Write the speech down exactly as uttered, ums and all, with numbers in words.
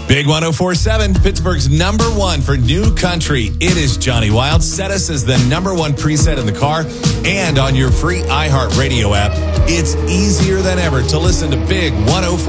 Big one oh four point seven, Pittsburgh's number one for new country. It is Johnny Wild. Set us as the number one preset in the car and on your free iHeartRadio app. It's easier than ever to listen to Big one oh four.